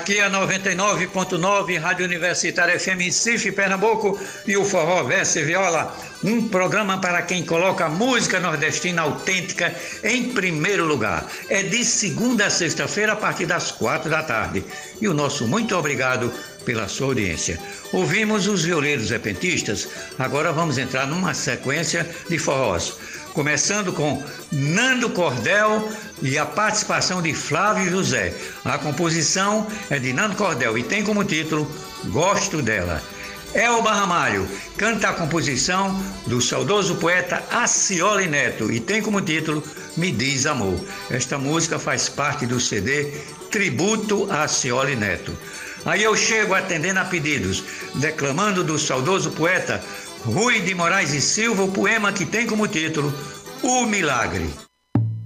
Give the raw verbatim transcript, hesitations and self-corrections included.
Aqui é a noventa e nove ponto nove, Rádio Universitária F M Recife, Pernambuco, e o Forró Verso e Viola, um programa para quem coloca a música nordestina autêntica em primeiro lugar. É de segunda a sexta-feira, a partir das quatro da tarde. E o nosso muito obrigado pela sua audiência. Ouvimos os violeiros repentistas, agora vamos entrar numa sequência de forrós. Começando com Nando Cordel e a participação de Flávio José. A composição é de Nando Cordel e tem como título Gosto Dela. Elba Ramalho canta a composição do saudoso poeta Acioli Neto e tem como título Me Diz Amor. Esta música faz parte do C D Tributo a Acioli Neto. Aí eu chego atendendo a pedidos, declamando do saudoso poeta Rui de Moraes e Silva, o poema que tem como título O Milagre.